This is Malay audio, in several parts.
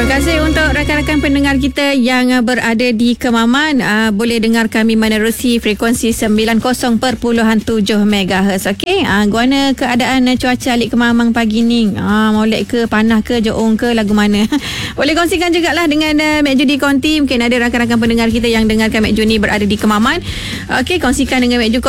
kasih untuk rakan-rakan pendengar kita yang berada di Kemaman. Boleh dengar kami menerusi frekuensi 90.7 MHz. Okey, guana keadaan cuaca alik Kemamang pagi ni. Molek ke, panah ke, joong ke, lagu mana? Boleh kongsikan jugalah dengan Mek Ju di konti. Mungkin ada rakan-rakan pendengar kita yang dengarkan Mek Ju ni berada di Kemaman. Okey, kongsikan dengan Mek Ju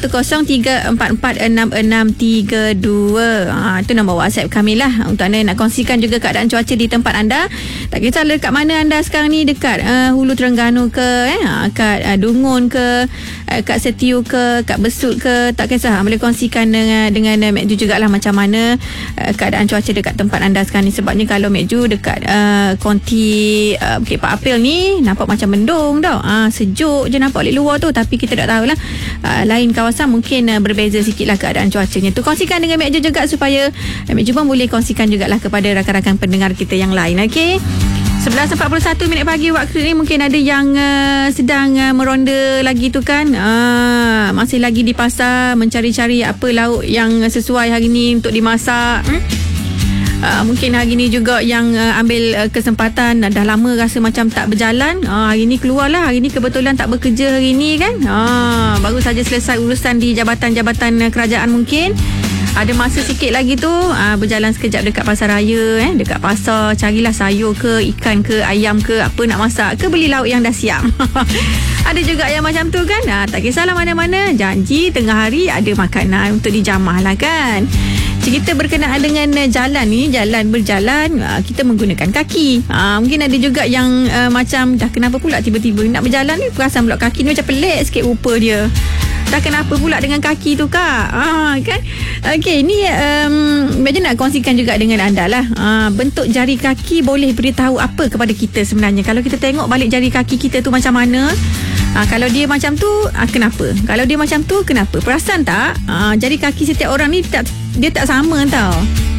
0103446632. Itu nombor WhatsApp kami lah untuk anda nak kongsikan juga keadaan cuaca di tempat anda. Tak kisah dekat mana anda sekarang ni, dekat Hulu Terengganu ke, kat Dungun ke, kat Setiu ke, kat Besut ke, tak kisah. Boleh kongsikan dengan Mek Ju jugalah macam mana keadaan cuaca dekat tempat anda sekarang ni. Sebabnya kalau Mek Ju dekat konti Bukit Pak April ni nampak macam mendung tau. Sejuk je nampak di luar tu, tapi kita tak tahulah lain kawasan mungkin berbeza sikit lah keadaan cuacanya tu. Kongsikan dengan Mek Ju juga supaya Mek Ju pun boleh kongsikan jugalah kepada rakan-rakan pendengar kita yang lain. Okey, 11.41 minit pagi waktu ni. Mungkin ada yang sedang meronda lagi tu kan, masih lagi di pasar mencari-cari apa lauk yang sesuai hari ni untuk dimasak. Mungkin hari ni juga yang ambil kesempatan, dah lama rasa macam tak berjalan, hari ni keluarlah. Hari ni kebetulan tak bekerja hari ni kan, baru saja selesai urusan di jabatan-jabatan kerajaan. Mungkin ada masa sikit lagi tu, berjalan sekejap dekat pasar raya, dekat pasar, carilah sayur ke, ikan ke, ayam ke, apa nak masak ke, beli lauk yang dah siap. Ada juga yang macam tu kan. Tak kisahlah mana-mana, janji tengah hari ada makanan untuk dijamah lah kan. Cerita berkenaan dengan jalan ni, jalan berjalan, kita menggunakan kaki. Mungkin ada juga yang macam dah kenapa pula tiba-tiba nak berjalan ni, perasan pula kaki ni macam pelik sikit rupa dia. Dah kenapa pula dengan kaki tu kak? Kan? Okey, ni Mek Ju nak kongsikan juga dengan anda lah. Bentuk jari kaki boleh beritahu apa kepada kita sebenarnya. Kalau kita tengok balik jari kaki kita tu macam mana, kalau dia macam tu, kenapa? Kalau dia macam tu, kenapa? Perasan tak? Jari kaki setiap orang ni dia tak sama tau.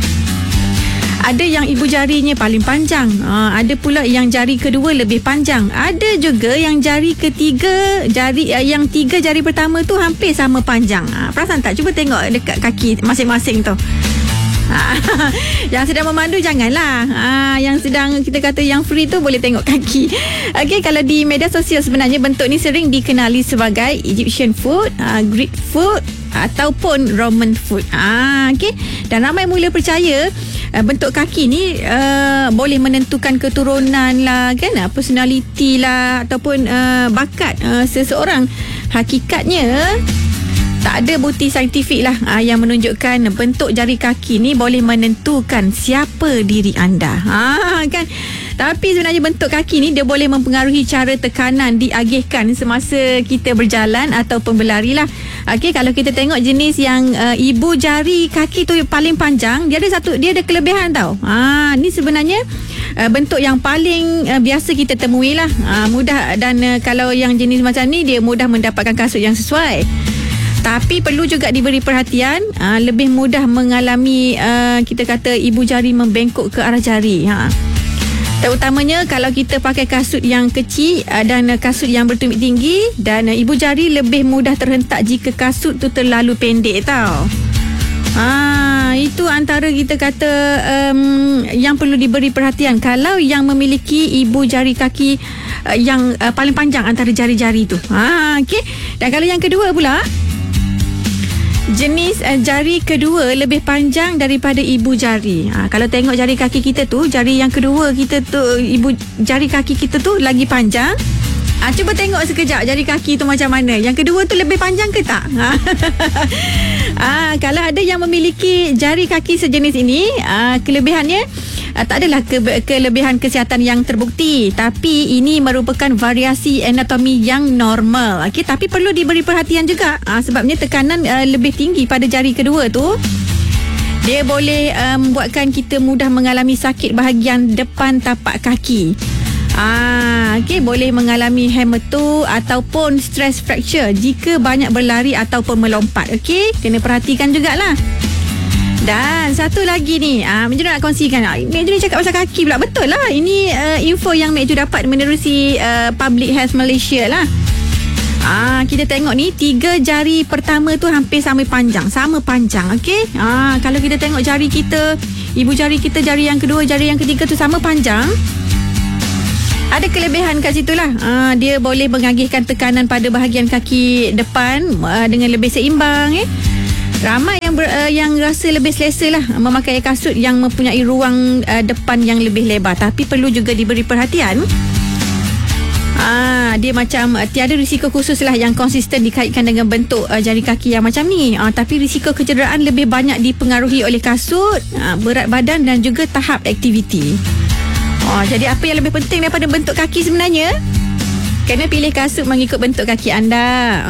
Ada yang ibu jarinya paling panjang, ada pula yang jari kedua lebih panjang, ada juga yang jari ketiga, yang tiga jari pertama tu hampir sama panjang. Perasan tak? Cuba tengok dekat kaki masing-masing tu. Yang sedang memandu janganlah, yang sedang kita kata yang free tu boleh tengok kaki. Okey, kalau di media sosial sebenarnya bentuk ni sering dikenali sebagai Egyptian food, Greek food ataupun Roman food. Okey, dan ramai mula percaya bentuk kaki ni boleh menentukan keturunan lah kan, personality lah ataupun bakat seseorang. Hakikatnya tak ada bukti saintifik lah yang menunjukkan bentuk jari kaki ni boleh menentukan siapa diri anda. Kan? Tapi sebenarnya bentuk kaki ni dia boleh mempengaruhi cara tekanan diagihkan semasa kita berjalan ataupun berlari lah. Okey, kalau kita tengok jenis yang ibu jari kaki tu paling panjang, dia ada kelebihan tau. Ni sebenarnya bentuk yang paling biasa kita temui lah. Mudah, dan kalau yang jenis macam ni dia mudah mendapatkan kasut yang sesuai. Tapi perlu juga diberi perhatian, lebih mudah mengalami kita kata ibu jari membengkok ke arah jari. Terutamanya kalau kita pakai kasut yang kecil dan kasut yang bertumit tinggi, dan ibu jari lebih mudah terhentak jika kasut tu terlalu pendek tau. Itu antara kita kata yang perlu diberi perhatian kalau yang memiliki ibu jari kaki yang paling panjang antara jari-jari tu. Okey. Dan kalau yang kedua pula, jenis jari kedua lebih panjang daripada ibu jari. Kalau tengok jari kaki kita tu, jari yang kedua kita tu, ibu jari kaki kita tu lagi panjang. Cuba tengok sekejap jari kaki tu macam mana. Yang kedua tu lebih panjang ke tak? Kalau ada yang memiliki jari kaki sejenis ini, kelebihannya tak adalah kelebihan kesihatan yang terbukti, tapi ini merupakan variasi anatomi yang normal. Okey, tapi perlu diberi perhatian juga, sebabnya tekanan lebih tinggi pada jari kedua tu, dia boleh membuatkan kita mudah mengalami sakit bahagian depan tapak kaki. Okey, boleh mengalami hemato ataupun stress fracture jika banyak berlari ataupun melompat. Okey, kena perhatikan jugalah. Dan satu lagi ni, Mek Ju nak kongsikan. Mek Ju ni cakap pasal kaki pula. Betul lah. Ini info yang Mek Ju dapat menerusi Public Health Malaysia lah. Kita tengok ni, 3 jari pertama tu hampir sama panjang. Okey. Kalau kita tengok jari kita, ibu jari kita, jari yang kedua, jari yang ketiga tu sama panjang. Ada kelebihan kat situ lah. Dia boleh mengagihkan tekanan pada bahagian kaki depan dengan lebih seimbang. Ramai yang rasa lebih selesa lah memakai kasut yang mempunyai ruang depan yang lebih lebar. Tapi perlu juga diberi perhatian. Dia macam tiada risiko khusus lah yang konsisten dikaitkan dengan bentuk jari kaki yang macam ni. Tapi risiko kecederaan lebih banyak dipengaruhi oleh kasut, berat badan dan juga tahap aktiviti. Jadi apa yang lebih penting daripada bentuk kaki sebenarnya? Kena pilih kasut mengikut bentuk kaki anda.